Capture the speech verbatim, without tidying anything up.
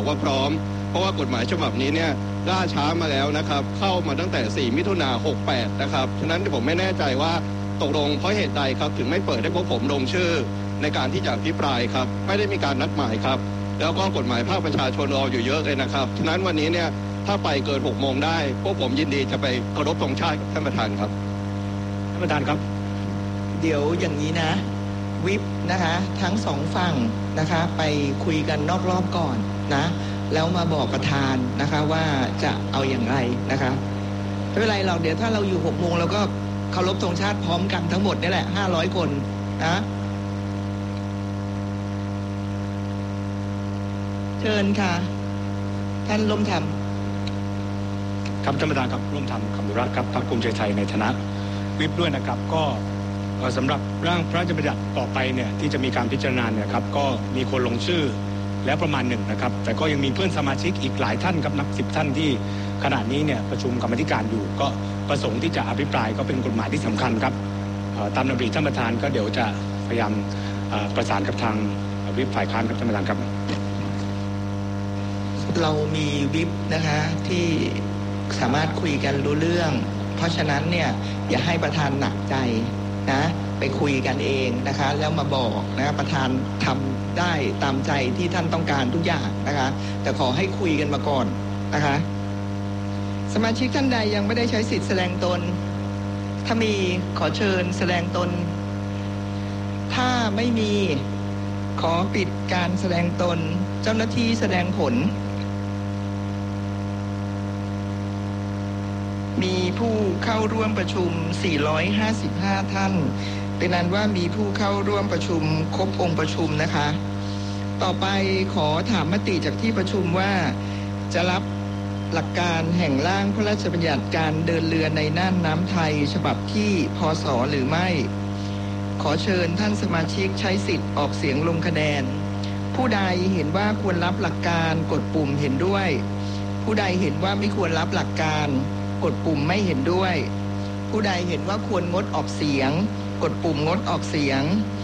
ว่าพร้อมเพราะว่ากฎหมายฉบับนี้เนี่ยล่าช้ามาแล้วนะครับเข้ามาตั้งแต่สี่มิถุนายนหกแปดนะครับฉะนั้นผมไม่แน่ใจว่าตกลงเพราะเหตุใดครับถึงไม่เปิดให้พวกผมลงชื่อในการที่จะอภิปรายครับไม่ได้มีการนัดหมายครับแล้วก็กฎหมายภาคประชาชนรออยู่เยอะเลยนะครับฉะนั้นวันนี้เนี่ยถ้าไปเกินหกโมงได้พวกผมยินดีจะไปเคารพธงชาติกับท่านประธานครับท่านประธานครับเดี๋ยวอย่างนี้นะวิปนะคะทั้งสองฝั่งนะคะไปคุยกันนอกรอบก่อนนะแล้วมาบอกประธานนะคะว่าจะเอาอย่างไรนะคะไม่เป็นไรเราเดี๋ยวถ้าเราอยู่หกโมงเราก็เคารพธงชาติพร้อมกันทั้งหมดนี่แหละห้าร้อยคนนะเชิญค่ะท่านร่มธรรมครับท่านประธานครับร่วมทำคำนุรักษ์ครับพรรคภูมิใจไทยในฐานะวิปด้วยนะครับก็สำหรับร่างพระราชบัญญัติต่อไปเนี่ยที่จะมีการพิจารณาเนี่ยครับก็มีคนลงชื่อแล้วประมาณหนึ่งนะครับแต่ก็ยังมีเพื่อนสมาชิกอีกหลายท่านครับนับสิบท่านที่ขณะนี้เนี่ยประชุมกรรมธิการอยู่ก็ประสงค์ที่จะอภิปรายก็เป็นกฎหมายที่สำคัญครับตามดำริท่านประธานก็เดี๋ยวจะพยายามประสานกับทางวิปฝ่ายค้านครับท่านประธานครับเรามีวิปนะคะที่สามารถคุยกันรู้เรื่องเพราะฉะนั้นเนี่ยอย่าให้ประธานหนักใจนะไปคุยกันเองนะคะแล้วมาบอกนะประธานทำได้ตามใจที่ท่านต้องการทุกอย่างนะคะแต่ขอให้คุยกันมาก่อนนะคะสมาชิกท่านใดยังไม่ได้ใช้สิทธิ์แสดงตนถ้ามีขอเชิญแสดงตนถ้าไม่มีขอปิดการแสดงตนเจ้าหน้าที่แสดงผลมีผู้เข้าร่วมประชุมสี่ร้อยห้าสิบห้าท่านเป็นนั้นว่ามีผู้เข้าร่วมประชุมครบองค์ประชุมนะคะต่อไปขอถามมติจากที่ประชุมว่าจะรับหลักการแห่งร่างพระราชบัญญัติการเดินเรือในน่านน้ำไทยฉบับที่พ.ศ.หรือไม่ขอเชิญท่านสมาชิกใช้สิทธิ์ออกเสียงลงคะแนนผู้ใดเห็นว่าควรรับหลักการกดปุ่มเห็นด้วยผู้ใดเห็นว่าไม่ควรรับหลักการกดปุ่มไม่เห็นด้วยผู้ใดเห็นว่าควรงดออกเสียงกดปุ่มงดออกเสียง